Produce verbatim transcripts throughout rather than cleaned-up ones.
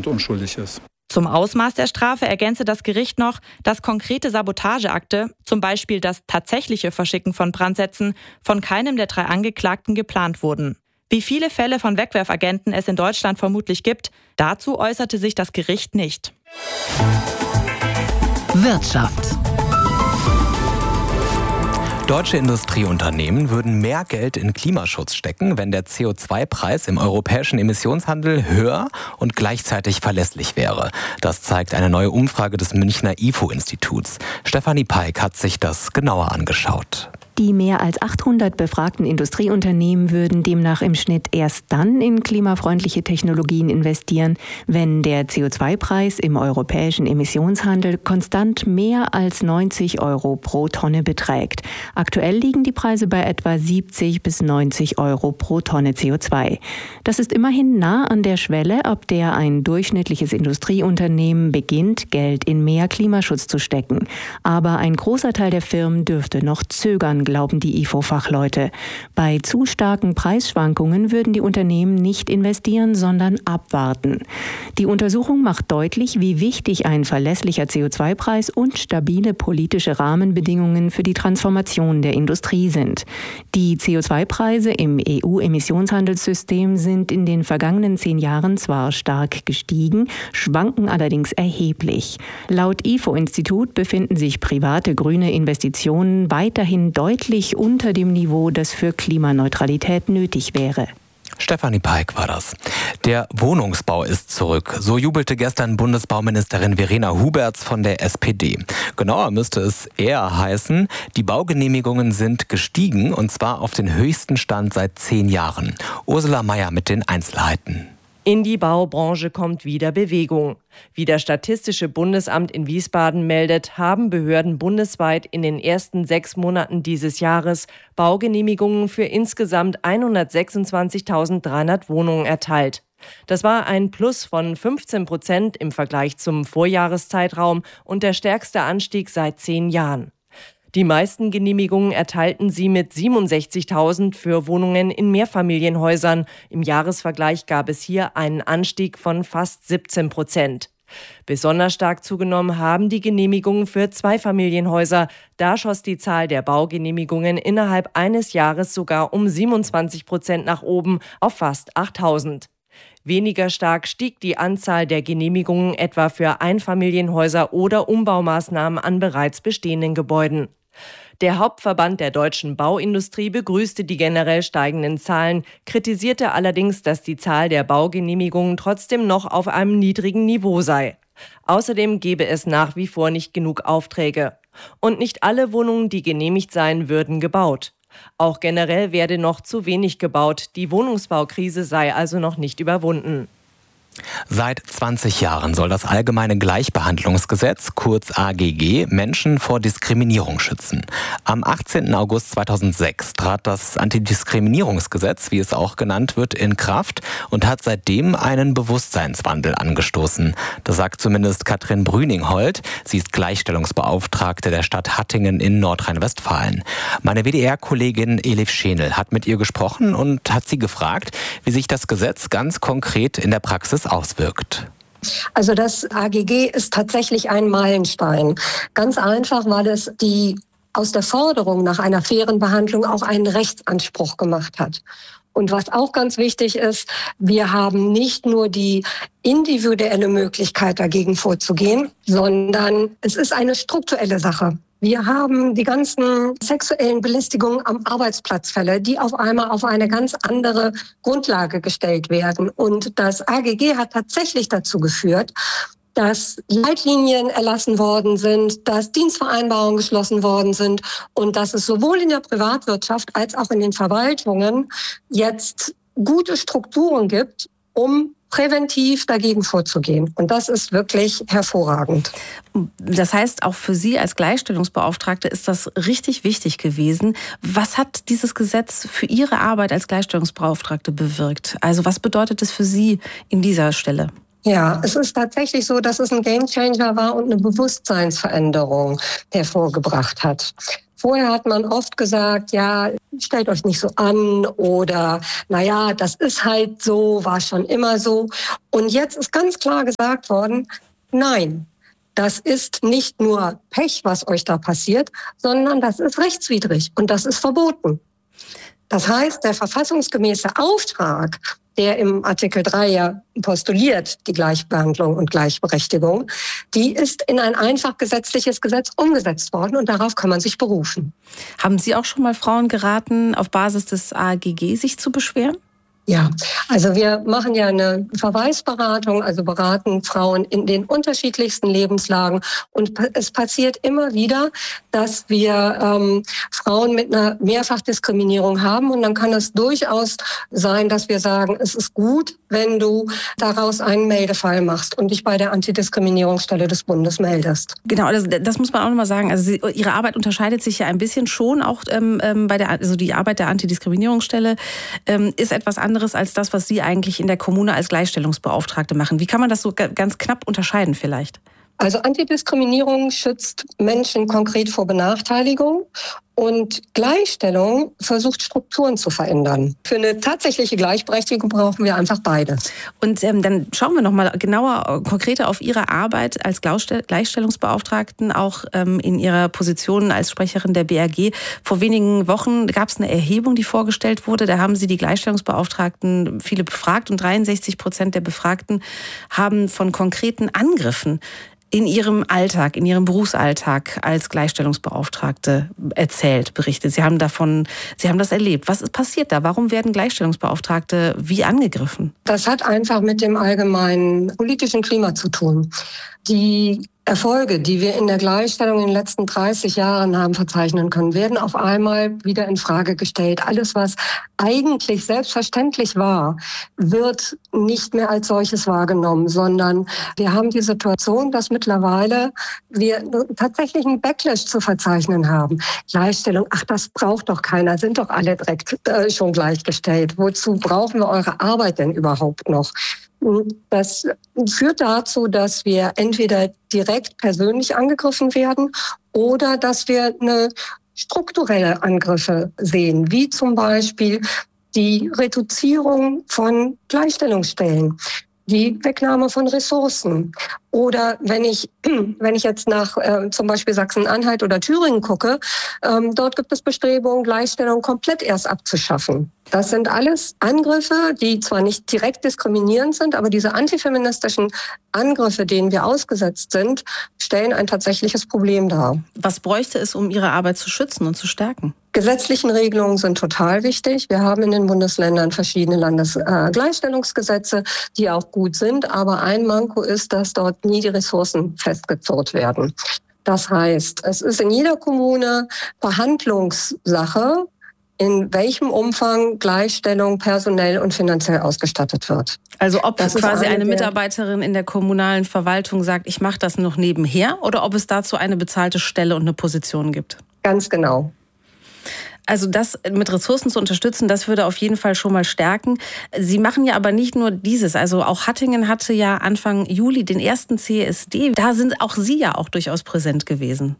und unschuldig ist. Zum Ausmaß der Strafe ergänze das Gericht noch, dass konkrete Sabotageakte, zum Beispiel das tatsächliche Verschicken von Brandsätzen, von keinem der drei Angeklagten geplant wurden. Wie viele Fälle von Wegwerfagenten es in Deutschland vermutlich gibt, dazu äußerte sich das Gericht nicht. Wirtschaft. Deutsche Industrieunternehmen würden mehr Geld in Klimaschutz stecken, wenn der C O zwei Preis im europäischen Emissionshandel höher und gleichzeitig verlässlich wäre. Das zeigt eine neue Umfrage des Münchner I F O-Instituts. Stefanie Peik hat sich das genauer angeschaut. Die mehr als achthundert befragten Industrieunternehmen würden demnach im Schnitt erst dann in klimafreundliche Technologien investieren, wenn der C O zwei Preis im europäischen Emissionshandel konstant mehr als neunzig Euro pro Tonne beträgt. Aktuell liegen die Preise bei etwa siebzig bis neunzig Euro pro Tonne C O zwei. Das ist immerhin nah an der Schwelle, ab der ein durchschnittliches Industrieunternehmen beginnt, Geld in mehr Klimaschutz zu stecken. Aber ein großer Teil der Firmen dürfte noch zögern, glauben die I F O-Fachleute. Bei zu starken Preisschwankungen würden die Unternehmen nicht investieren, sondern abwarten. Die Untersuchung macht deutlich, wie wichtig ein verlässlicher C O zwei Preis und stabile politische Rahmenbedingungen für die Transformation der Industrie sind. Die C O zwei Preise im E U-Emissionshandelssystem sind in den vergangenen zehn Jahren zwar stark gestiegen, schwanken allerdings erheblich. Laut I F O-Institut befinden sich private grüne Investitionen weiterhin deutlich deutlich unter dem Niveau, das für Klimaneutralität nötig wäre. Stefanie Peik war das. Der Wohnungsbau ist zurück. So jubelte gestern Bundesbauministerin Verena Huberts von der S P D. Genauer müsste es eher heißen, die Baugenehmigungen sind gestiegen und zwar auf den höchsten Stand seit zehn Jahren. Ursula Mayer mit den Einzelheiten. In die Baubranche kommt wieder Bewegung. Wie das Statistische Bundesamt in Wiesbaden meldet, haben Behörden bundesweit in den ersten sechs Monaten dieses Jahres Baugenehmigungen für insgesamt hundertsechsundzwanzigtausenddreihundert Wohnungen erteilt. Das war ein Plus von fünfzehn Prozent im Vergleich zum Vorjahreszeitraum und der stärkste Anstieg seit zehn Jahren. Die meisten Genehmigungen erteilten sie mit siebenundsechzigtausend für Wohnungen in Mehrfamilienhäusern. Im Jahresvergleich gab es hier einen Anstieg von fast siebzehn Prozent. Besonders stark zugenommen haben die Genehmigungen für Zweifamilienhäuser. Da schoss die Zahl der Baugenehmigungen innerhalb eines Jahres sogar um siebenundzwanzig Prozent nach oben auf fast achttausend. Weniger stark stieg die Anzahl der Genehmigungen etwa für Einfamilienhäuser oder Umbaumaßnahmen an bereits bestehenden Gebäuden. Der Hauptverband der deutschen Bauindustrie begrüßte die generell steigenden Zahlen, kritisierte allerdings, dass die Zahl der Baugenehmigungen trotzdem noch auf einem niedrigen Niveau sei. Außerdem gebe es nach wie vor nicht genug Aufträge. Und nicht alle Wohnungen, die genehmigt seien, würden gebaut. Auch generell werde noch zu wenig gebaut. Die Wohnungsbaukrise sei also noch nicht überwunden. Seit zwanzig Jahren soll das Allgemeine Gleichbehandlungsgesetz, kurz A G G, Menschen vor Diskriminierung schützen. Am achtzehnten August zweitausendsechs trat das Antidiskriminierungsgesetz, wie es auch genannt wird, in Kraft und hat seitdem einen Bewusstseinswandel angestoßen. Das sagt zumindest Katrin Brüningholt. Sie ist Gleichstellungsbeauftragte der Stadt Hattingen in Nordrhein-Westfalen. Meine W D R-Kollegin Elif Schenel hat mit ihr gesprochen und hat sie gefragt, wie sich das Gesetz ganz konkret in der Praxis auswirkt. Also das A G G ist tatsächlich ein Meilenstein. Ganz einfach, weil es die aus der Forderung nach einer fairen Behandlung auch einen Rechtsanspruch gemacht hat. Und was auch ganz wichtig ist, wir haben nicht nur die individuelle Möglichkeit, dagegen vorzugehen, sondern es ist eine strukturelle Sache. Wir haben die ganzen sexuellen Belästigungen am Arbeitsplatzfälle, die auf einmal auf eine ganz andere Grundlage gestellt werden. Und das A G G hat tatsächlich dazu geführt, dass Leitlinien erlassen worden sind, dass Dienstvereinbarungen geschlossen worden sind und dass es sowohl in der Privatwirtschaft als auch in den Verwaltungen jetzt gute Strukturen gibt, um präventiv dagegen vorzugehen. Und das ist wirklich hervorragend. Das heißt, auch für Sie als Gleichstellungsbeauftragte ist das richtig wichtig gewesen. Was hat dieses Gesetz für Ihre Arbeit als Gleichstellungsbeauftragte bewirkt? Also was bedeutet es für Sie in dieser Stelle? Ja, es ist tatsächlich so, dass es ein Gamechanger war und eine Bewusstseinsveränderung hervorgebracht hat. Vorher hat man oft gesagt, ja, stellt euch nicht so an oder naja, das ist halt so, war schon immer so. Und jetzt ist ganz klar gesagt worden, nein, das ist nicht nur Pech, was euch da passiert, sondern das ist rechtswidrig und das ist verboten. Das heißt, der verfassungsgemäße Auftrag, der im Artikel drei ja postuliert, die Gleichbehandlung und Gleichberechtigung, die ist in ein einfach gesetzliches Gesetz umgesetzt worden und darauf kann man sich berufen. Haben Sie auch schon mal Frauen geraten, auf Basis des A G G sich zu beschweren? Ja, also wir machen ja eine Verweisberatung, also beraten Frauen in den unterschiedlichsten Lebenslagen. Und es passiert immer wieder, dass wir ähm, Frauen mit einer Mehrfachdiskriminierung haben. Und dann kann es durchaus sein, dass wir sagen, es ist gut, wenn du daraus einen Meldefall machst und dich bei der Antidiskriminierungsstelle des Bundes meldest. Genau, das, das muss man auch nochmal sagen. Also Sie, Ihre Arbeit unterscheidet sich ja ein bisschen schon auch ähm, bei der, also die Arbeit der Antidiskriminierungsstelle ähm, ist etwas anderes als das, was Sie eigentlich in der Kommune als Gleichstellungsbeauftragte machen. Wie kann man das so ganz knapp unterscheiden vielleicht? Also Antidiskriminierung schützt Menschen konkret vor Benachteiligung und Gleichstellung versucht Strukturen zu verändern. Für eine tatsächliche Gleichberechtigung brauchen wir einfach beides. Und ähm, dann schauen wir noch mal genauer, konkreter auf Ihre Arbeit als Gleichstellungsbeauftragten, auch ähm, in Ihrer Position als Sprecherin der B R G. Vor wenigen Wochen gab es eine Erhebung, die vorgestellt wurde. Da haben Sie die Gleichstellungsbeauftragten viele befragt und dreiundsechzig Prozent der Befragten haben von konkreten Angriffen in Ihrem Alltag, in Ihrem Berufsalltag als Gleichstellungsbeauftragte erzählt, berichtet. Sie haben davon, Sie haben das erlebt. Was ist passiert da? Warum werden Gleichstellungsbeauftragte wie angegriffen? Das hat einfach mit dem allgemeinen politischen Klima zu tun. Die Erfolge, die wir in der Gleichstellung in den letzten dreißig Jahren haben verzeichnen können, werden auf einmal wieder in Frage gestellt. Alles, was eigentlich selbstverständlich war, wird nicht mehr als solches wahrgenommen, sondern wir haben die Situation, dass mittlerweile wir tatsächlich einen Backlash zu verzeichnen haben. Gleichstellung, ach, das braucht doch keiner, sind doch alle direkt äh, schon gleichgestellt. Wozu brauchen wir eure Arbeit denn überhaupt noch? Das führt dazu, dass wir entweder direkt persönlich angegriffen werden oder dass wir eine strukturelle Angriffe sehen, wie zum Beispiel die Reduzierung von Gleichstellungsstellen, die Wegnahme von Ressourcen. Oder wenn ich, wenn ich jetzt nach äh, zum Beispiel Sachsen-Anhalt oder Thüringen gucke, ähm, dort gibt es Bestrebungen, Gleichstellung komplett erst abzuschaffen. Das sind alles Angriffe, die zwar nicht direkt diskriminierend sind, aber diese antifeministischen Angriffe, denen wir ausgesetzt sind, stellen ein tatsächliches Problem dar. Was bräuchte es, um Ihre Arbeit zu schützen und zu stärken? Gesetzlichen Regelungen sind total wichtig. Wir haben in den Bundesländern verschiedene Landesgleichstellungsgesetze, die auch gut sind. Aber ein Manko ist, dass dort nie die Ressourcen festgezurrt werden. Das heißt, es ist in jeder Kommune Verhandlungssache, in welchem Umfang Gleichstellung personell und finanziell ausgestattet wird. Also ob das quasi eine, eine Mitarbeiterin in der kommunalen Verwaltung sagt, ich mache das noch nebenher, oder ob es dazu eine bezahlte Stelle und eine Position gibt? Ganz genau. Also das mit Ressourcen zu unterstützen, das würde auf jeden Fall schon mal stärken. Sie machen ja aber nicht nur dieses. Also auch Hattingen hatte ja Anfang Juli den ersten C S D. Da sind auch Sie ja auch durchaus präsent gewesen.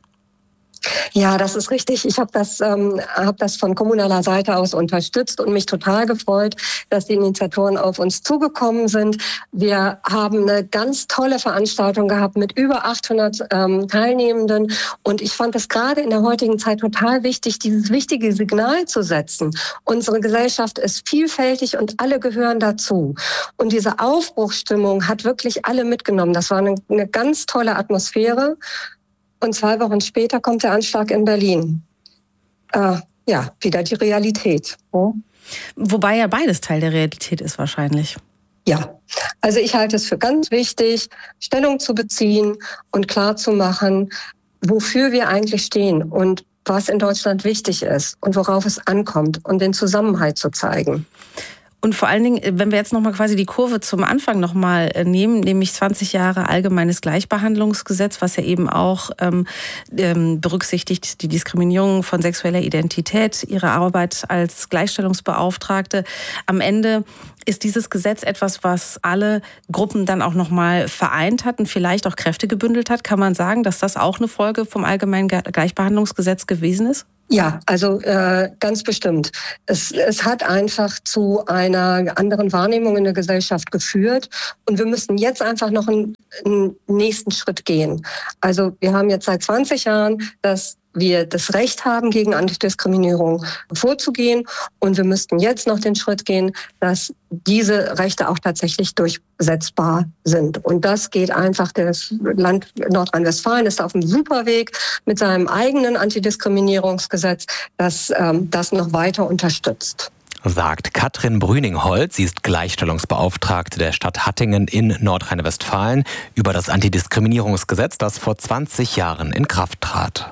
Ja, das ist richtig. Ich habe das, ähm, hab das von kommunaler Seite aus unterstützt und mich total gefreut, dass die Initiatoren auf uns zugekommen sind. Wir haben eine ganz tolle Veranstaltung gehabt mit über achthundert ähm, Teilnehmenden. Und ich fand es gerade in der heutigen Zeit total wichtig, dieses wichtige Signal zu setzen. Unsere Gesellschaft ist vielfältig und alle gehören dazu. Und diese Aufbruchsstimmung hat wirklich alle mitgenommen. Das war eine, eine ganz tolle Atmosphäre. Und zwei Wochen später kommt der Anschlag in Berlin. Äh, ja, wieder die Realität. Hm? Wobei ja beides Teil der Realität ist wahrscheinlich. Ja, also ich halte es für ganz wichtig, Stellung zu beziehen und klarzumachen, wofür wir eigentlich stehen und was in Deutschland wichtig ist und worauf es ankommt und den Zusammenhalt zu zeigen. Und vor allen Dingen, wenn wir jetzt nochmal quasi die Kurve zum Anfang nochmal nehmen, nämlich zwanzig Jahre allgemeines Gleichbehandlungsgesetz, was ja eben auch ähm, berücksichtigt die Diskriminierung von sexueller Identität, ihre Arbeit als Gleichstellungsbeauftragte. Am Ende ist dieses Gesetz etwas, was alle Gruppen dann auch nochmal vereint hat und vielleicht auch Kräfte gebündelt hat? Kann man sagen, dass das auch eine Folge vom allgemeinen Gleichbehandlungsgesetz gewesen ist? Ja, also äh, ganz bestimmt. Es, es hat einfach zu einer anderen Wahrnehmung in der Gesellschaft geführt. Und wir müssen jetzt einfach noch einen, einen nächsten Schritt gehen. Also wir haben jetzt seit zwanzig Jahren das wir das Recht haben, gegen Antidiskriminierung vorzugehen. Und wir müssten jetzt noch den Schritt gehen, dass diese Rechte auch tatsächlich durchsetzbar sind. Und das geht einfach, das Land Nordrhein-Westfalen ist auf einem super Weg mit seinem eigenen Antidiskriminierungsgesetz, das ähm, das noch weiter unterstützt. Sagt Katrin Brüning-Holt. Sie ist Gleichstellungsbeauftragte der Stadt Hattingen in Nordrhein-Westfalen über das Antidiskriminierungsgesetz, das vor zwanzig Jahren in Kraft trat.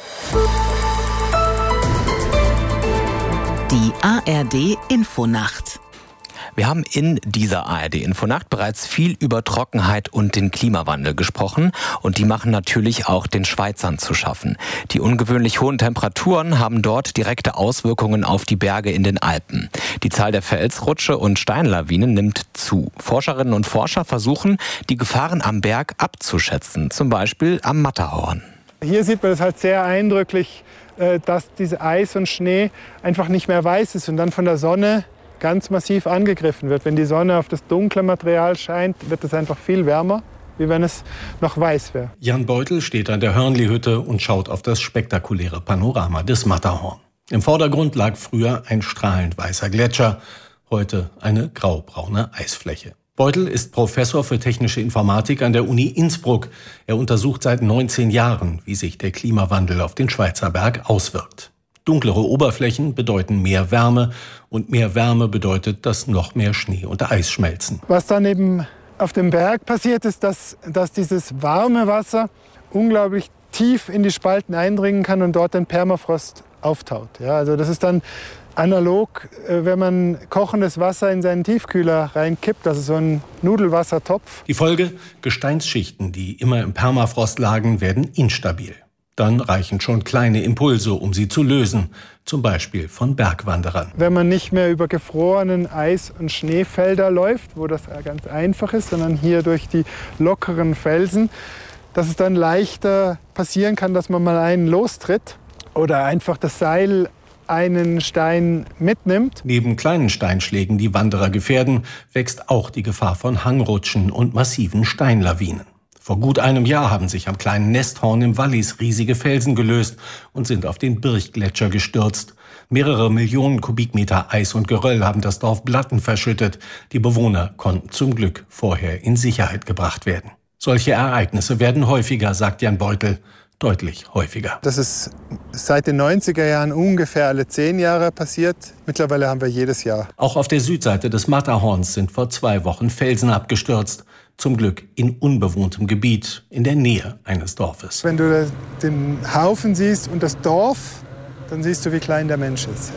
Die A R D-Infonacht. Wir haben in dieser A R D-Infonacht bereits viel über Trockenheit und den Klimawandel gesprochen und die machen natürlich auch den Schweizern zu schaffen. Die ungewöhnlich hohen Temperaturen haben dort direkte Auswirkungen auf die Berge in den Alpen. Die Zahl der Felsrutsche und Steinlawinen nimmt zu. Forscherinnen und Forscher versuchen, die Gefahren am Berg abzuschätzen, zum Beispiel am Matterhorn. Hier sieht man das halt sehr eindrücklich, dass diese Eis und Schnee einfach nicht mehr weiß ist und dann von der Sonne ganz massiv angegriffen wird. Wenn die Sonne auf das dunkle Material scheint, wird es einfach viel wärmer, wie wenn es noch weiß wäre. Jan Beutel steht an der Hörnli-Hütte und schaut auf das spektakuläre Panorama des Matterhorn. Im Vordergrund lag früher ein strahlend weißer Gletscher, heute eine graubraune Eisfläche. Beutel ist Professor für technische Informatik an der Uni Innsbruck. Er untersucht seit neunzehn Jahren, wie sich der Klimawandel auf den Schweizer Berg auswirkt. Dunklere Oberflächen bedeuten mehr Wärme und mehr Wärme bedeutet, dass noch mehr Schnee und Eis schmelzen. Was dann eben auf dem Berg passiert, ist, dass, dass dieses warme Wasser unglaublich tief in die Spalten eindringen kann und dort den Permafrost auftaut. Ja, also das ist dann analog, wenn man kochendes Wasser in seinen Tiefkühler reinkippt, also so ein Nudelwassertopf. Die Folge: Gesteinsschichten, die immer im Permafrost lagen, werden instabil. Dann reichen schon kleine Impulse, um sie zu lösen, zum Beispiel von Bergwanderern. Wenn man nicht mehr über gefrorenen Eis- und Schneefelder läuft, wo das ganz einfach ist, sondern hier durch die lockeren Felsen, dass es dann leichter passieren kann, dass man mal einen lostritt oder einfach das Seil einen Stein mitnimmt. Neben kleinen Steinschlägen, die Wanderer gefährden, wächst auch die Gefahr von Hangrutschen und massiven Steinlawinen. Vor gut einem Jahr haben sich am kleinen Nesthorn im Wallis riesige Felsen gelöst und sind auf den Birchgletscher gestürzt. Mehrere Millionen Kubikmeter Eis und Geröll haben das Dorf Blatten verschüttet. Die Bewohner konnten zum Glück vorher in Sicherheit gebracht werden. Solche Ereignisse werden häufiger, sagt Jan Beutel. Deutlich häufiger. Das ist seit den neunziger Jahren ungefähr alle zehn Jahre passiert. Mittlerweile haben wir jedes Jahr. Auch auf der Südseite des Matterhorns sind vor zwei Wochen Felsen abgestürzt. Zum Glück in unbewohntem Gebiet, in der Nähe eines Dorfes. Wenn du den Haufen siehst und das Dorf, dann siehst du, wie klein der Mensch ist.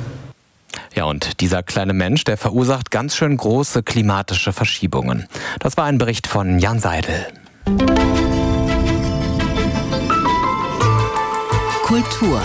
Ja, und dieser kleine Mensch, der verursacht ganz schön große klimatische Verschiebungen. Das war ein Bericht von Jan Seidel. Kultur.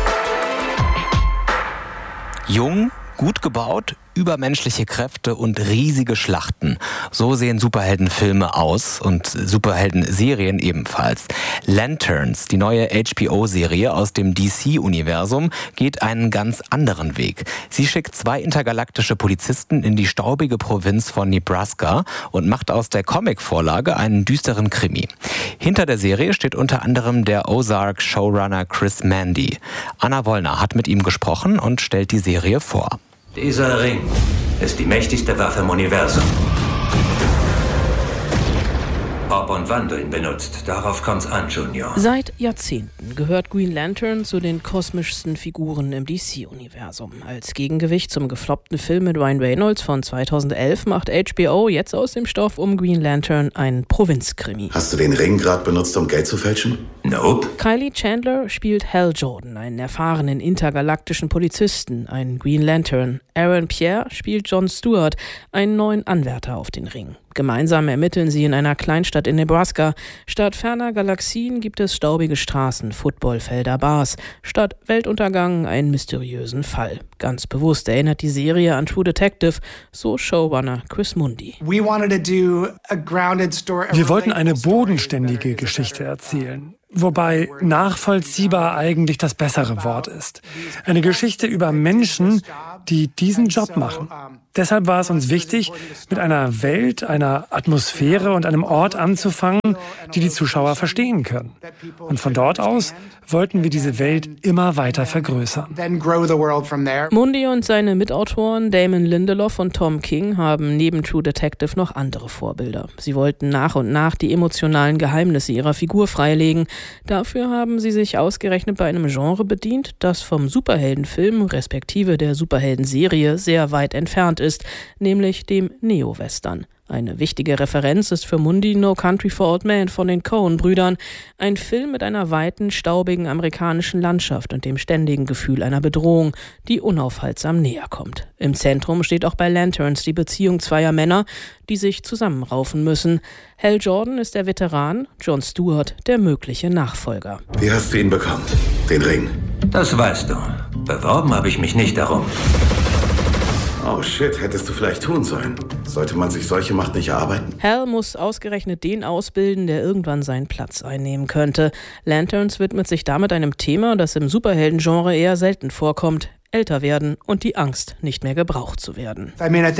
Jung, gut gebaut, übermenschliche Kräfte und riesige Schlachten. So sehen Superheldenfilme aus und Superheldenserien ebenfalls. Lanterns, die neue H B O-Serie aus dem D C-Universum, geht einen ganz anderen Weg. Sie schickt zwei intergalaktische Polizisten in die staubige Provinz von Nebraska und macht aus der Comic-Vorlage einen düsteren Krimi. Hinter der Serie steht unter anderem der Ozark-Showrunner Chris Mandy. Anna Wollner hat mit ihm gesprochen und stellt die Serie vor. Dieser Ring ist die mächtigste Waffe im Universum. Ob und wann du ihn benutzt, darauf kommt's an, Junior. Seit Jahrzehnten gehört Green Lantern zu den kosmischsten Figuren im D C-Universum. Als Gegengewicht zum gefloppten Film mit Ryan Reynolds von zweitausendelf macht H B O jetzt aus dem Stoff um Green Lantern einen Provinzkrimi. Hast du den Ring gerade benutzt, um Geld zu fälschen? Nope. Kylie Chandler spielt Hal Jordan, einen erfahrenen intergalaktischen Polizisten, einen Green Lantern. Aaron Pierre spielt Jon Stewart, einen neuen Anwärter auf den Ring. Gemeinsam ermitteln sie in einer Kleinstadt in Nebraska. Statt ferner Galaxien gibt es staubige Straßen, Footballfelder, Bars. Statt Weltuntergang einen mysteriösen Fall. Ganz bewusst erinnert die Serie an True Detective, so Showrunner Chris Mundi. Wir wollten eine bodenständige Geschichte erzählen. Wobei nachvollziehbar eigentlich das bessere Wort ist. Eine Geschichte über Menschen, die diesen Job machen. Deshalb war es uns wichtig, mit einer Welt, einer Atmosphäre und einem Ort anzufangen, die die Zuschauer verstehen können. Und von dort aus wollten wir diese Welt immer weiter vergrößern. Mundi und seine Mitautoren Damon Lindelof und Tom King haben neben True Detective noch andere Vorbilder. Sie wollten nach und nach die emotionalen Geheimnisse ihrer Figur freilegen. Dafür haben sie sich ausgerechnet bei einem Genre bedient, das vom Superheldenfilm respektive der Superheldenserie sehr weit entfernt ist, nämlich dem Neo-Western. Eine wichtige Referenz ist für Mundi No Country for Old Men von den Coen-Brüdern. Ein Film mit einer weiten, staubigen amerikanischen Landschaft und dem ständigen Gefühl einer Bedrohung, die unaufhaltsam näher kommt. Im Zentrum steht auch bei Lanterns die Beziehung zweier Männer, die sich zusammenraufen müssen. Hal Jordan ist der Veteran, Jon Stewart der mögliche Nachfolger. Wie hast du ihn bekommen? Den Ring? Das weißt du. Beworben habe ich mich nicht darum. Oh shit, hättest du vielleicht tun sollen. Sollte man sich solche Macht nicht erarbeiten? Hal muss ausgerechnet den ausbilden, der irgendwann seinen Platz einnehmen könnte. Lanterns widmet sich damit einem Thema, das im Superheldengenre eher selten vorkommt. Älter werden und die Angst, nicht mehr gebraucht zu werden.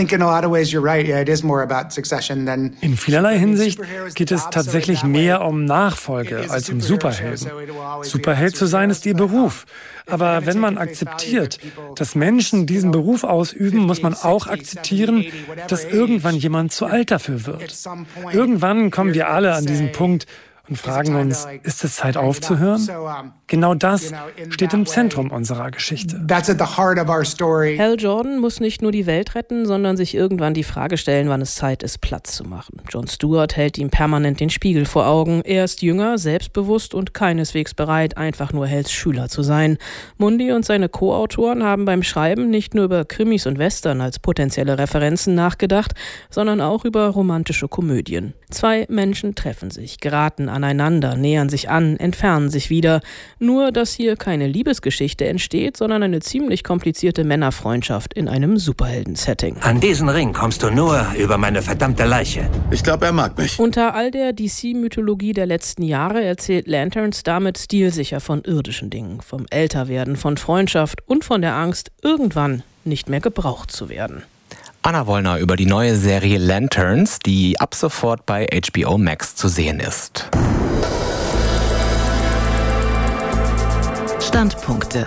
In vielerlei Hinsicht geht es tatsächlich mehr um Nachfolge als um Superhelden. Superheld zu sein ist ihr Beruf. Aber wenn man akzeptiert, dass Menschen diesen Beruf ausüben, muss man auch akzeptieren, dass irgendwann jemand zu alt dafür wird. Irgendwann kommen wir alle an diesen Punkt und fragen uns, ist es Zeit aufzuhören? Genau das steht im Zentrum unserer Geschichte. Hal Jordan muss nicht nur die Welt retten, sondern sich irgendwann die Frage stellen, wann es Zeit ist, Platz zu machen. Jon Stewart hält ihm permanent den Spiegel vor Augen. Er ist jünger, selbstbewusst und keineswegs bereit, einfach nur Hals Schüler zu sein. Mundi und seine Co-Autoren haben beim Schreiben nicht nur über Krimis und Western als potenzielle Referenzen nachgedacht, sondern auch über romantische Komödien. Zwei Menschen treffen sich, geraten aneinander, nähern sich an, entfernen sich wieder. Nur, dass hier keine Liebesgeschichte entsteht, sondern eine ziemlich komplizierte Männerfreundschaft in einem Superhelden-Setting. An diesen Ring kommst du nur über meine verdammte Leiche. Ich glaube, er mag mich. Unter all der D C-Mythologie der letzten Jahre erzählt Lanterns damit stilsicher von irdischen Dingen, vom Älterwerden, von Freundschaft und von der Angst, irgendwann nicht mehr gebraucht zu werden. Anna Wollner über die neue Serie Lanterns, die ab sofort bei H B O Max zu sehen ist. Standpunkte.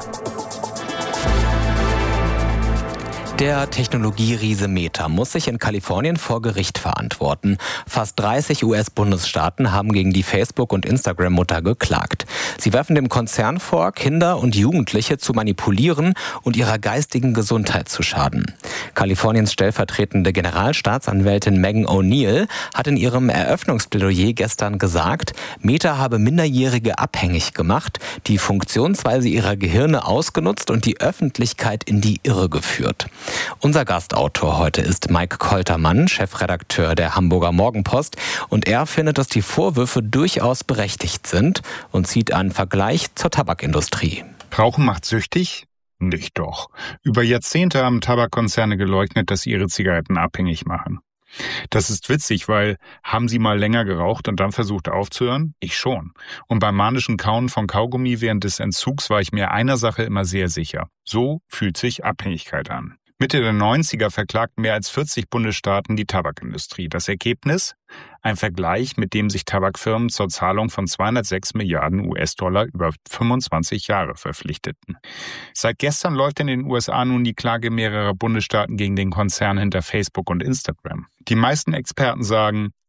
Der Technologieriese Meta muss sich in Kalifornien vor Gericht verantworten. Fast dreißig U S-Bundesstaaten haben gegen die Facebook- und Instagram-Mutter geklagt. Sie werfen dem Konzern vor, Kinder und Jugendliche zu manipulieren und ihrer geistigen Gesundheit zu schaden. Kaliforniens stellvertretende Generalstaatsanwältin Megan O'Neill hat in ihrem Eröffnungsplädoyer gestern gesagt, Meta habe Minderjährige abhängig gemacht, die Funktionsweise ihrer Gehirne ausgenutzt und die Öffentlichkeit in die Irre geführt. Unser Gastautor heute ist Mike Koltermann, Chefredakteur der Hamburger Morgenpost, und er findet, dass die Vorwürfe durchaus berechtigt sind und zieht einen Vergleich zur Tabakindustrie. Rauchen macht süchtig? Nicht doch. Über Jahrzehnte haben Tabakkonzerne geleugnet, dass sie ihre Zigaretten abhängig machen. Das ist witzig, weil haben Sie mal länger geraucht und dann versucht aufzuhören? Ich schon. Und beim manischen Kauen von Kaugummi während des Entzugs war ich mir einer Sache immer sehr sicher. So fühlt sich Abhängigkeit an. Mitte der neunziger verklagten mehr als vierzig Bundesstaaten die Tabakindustrie. Das Ergebnis? Ein Vergleich, mit dem sich Tabakfirmen zur Zahlung von zweihundertsechs Milliarden U S-Dollar über fünfundzwanzig Jahre verpflichteten. Seit gestern läuft in den U S A nun die Klage mehrerer Bundesstaaten gegen den Konzern hinter Facebook und Instagram. Die meisten Experten sagen,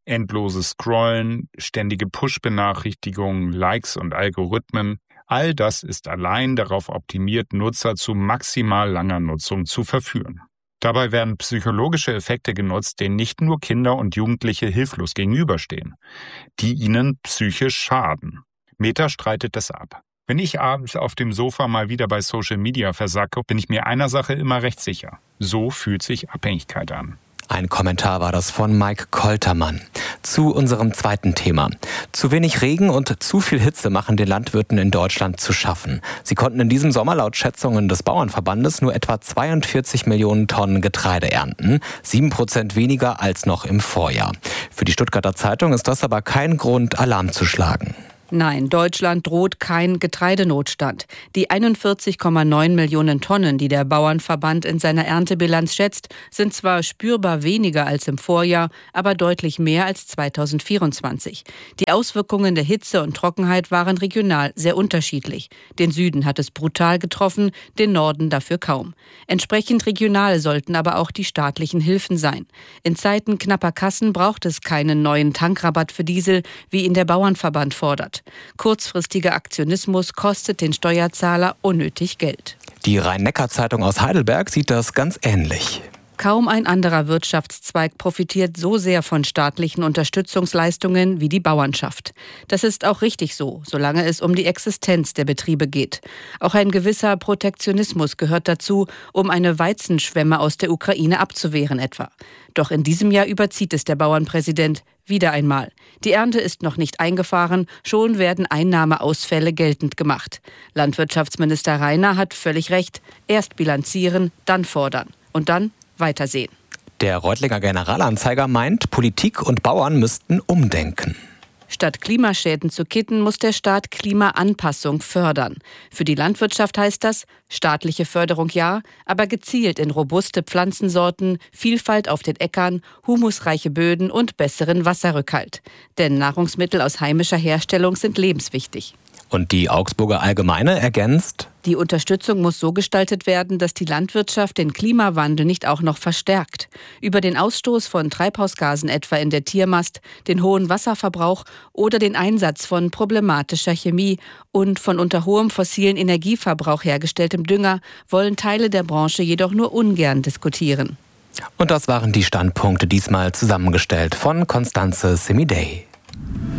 Endloses Scrollen, ständige Push-Benachrichtigungen, Likes und Algorithmen. All das ist allein darauf optimiert, Nutzer zu maximal langer Nutzung zu verführen. Dabei werden psychologische Effekte genutzt, denen nicht nur Kinder und Jugendliche hilflos gegenüberstehen, die ihnen psychisch schaden. Meta streitet das ab. Wenn ich abends auf dem Sofa mal wieder bei Social Media versacke, bin ich mir einer Sache immer recht sicher. So fühlt sich Abhängigkeit an. Ein Kommentar war das von Mike Koltermann. Zu unserem zweiten Thema. Zu wenig Regen und zu viel Hitze machen den Landwirten in Deutschland zu schaffen. Sie konnten in diesem Sommer laut Schätzungen des Bauernverbandes nur etwa zweiundvierzig Millionen Tonnen Getreide ernten. Sieben Prozent weniger als noch im Vorjahr. Für die Stuttgarter Zeitung ist das aber kein Grund, Alarm zu schlagen. Nein, Deutschland droht kein Getreidenotstand. Die einundvierzig Komma neun Millionen Tonnen, die der Bauernverband in seiner Erntebilanz schätzt, sind zwar spürbar weniger als im Vorjahr, aber deutlich mehr als zweitausendvierundzwanzig. Die Auswirkungen der Hitze und Trockenheit waren regional sehr unterschiedlich. Den Süden hat es brutal getroffen, den Norden dafür kaum. Entsprechend regional sollten aber auch die staatlichen Hilfen sein. In Zeiten knapper Kassen braucht es keinen neuen Tankrabatt für Diesel, wie ihn der Bauernverband fordert. Kurzfristiger Aktionismus kostet den Steuerzahler unnötig Geld. Die Rhein-Neckar-Zeitung aus Heidelberg sieht das ganz ähnlich. Kaum ein anderer Wirtschaftszweig profitiert so sehr von staatlichen Unterstützungsleistungen wie die Bauernschaft. Das ist auch richtig so, solange es um die Existenz der Betriebe geht. Auch ein gewisser Protektionismus gehört dazu, um eine Weizenschwemme aus der Ukraine abzuwehren etwa. Doch in diesem Jahr überzieht es der Bauernpräsident wieder einmal. Die Ernte ist noch nicht eingefahren, schon werden Einnahmeausfälle geltend gemacht. Landwirtschaftsminister Rainer hat völlig recht. Erst bilanzieren, dann fordern. Und dann weitersehen. Der Reutlinger Generalanzeiger meint, Politik und Bauern müssten umdenken. Statt Klimaschäden zu kitten, muss der Staat Klimaanpassung fördern. Für die Landwirtschaft heißt das, staatliche Förderung ja, aber gezielt in robuste Pflanzensorten, Vielfalt auf den Äckern, humusreiche Böden und besseren Wasserrückhalt. Denn Nahrungsmittel aus heimischer Herstellung sind lebenswichtig. Und die Augsburger Allgemeine ergänzt: Die Unterstützung muss so gestaltet werden, dass die Landwirtschaft den Klimawandel nicht auch noch verstärkt. Über den Ausstoß von Treibhausgasen etwa in der Tiermast, den hohen Wasserverbrauch oder den Einsatz von problematischer Chemie und von unter hohem fossilen Energieverbrauch hergestelltem Dünger wollen Teile der Branche jedoch nur ungern diskutieren. Und das waren die Standpunkte, diesmal zusammengestellt von Constanze Semidey.